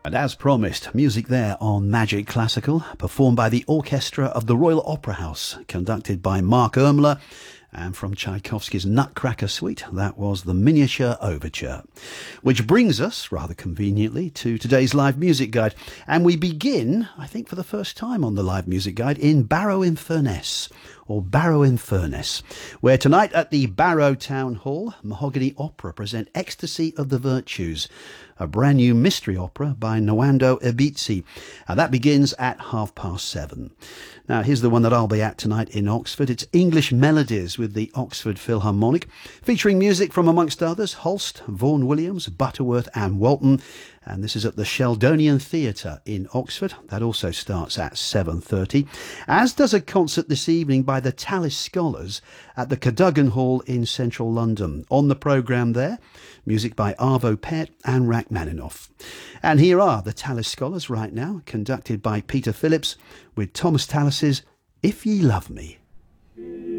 And as promised, music there on Magic Classical, performed by the Orchestra of the Royal Opera House, conducted by Mark Ermler, and from Tchaikovsky's Nutcracker Suite, that was the Miniature Overture. Which brings us, rather conveniently, to today's Live Music Guide. And we begin, I think for the first time on the Live Music Guide, in Barrow in Furness, or Barrow in Furness, where tonight at the Barrow Town Hall, Mahogany Opera present Ecstasy of the Virtues, a brand new mystery opera by Nwando Ebitsi. And that begins at 7:30. Now, here's the one that I'll be at tonight in Oxford. It's English Melodies with the Oxford Philharmonic, featuring music from, amongst others, Holst, Vaughan Williams, Butterworth and Walton. And this is at the Sheldonian Theatre in Oxford. That also starts at 7:30. As does a concert this evening by the Tallis Scholars at the Cadogan Hall in central London. On the programme there, music by Arvo Pärt and Rachmaninoff. And here are the Tallis Scholars right now, conducted by Peter Phillips, with Thomas Tallis's If Ye Love Me.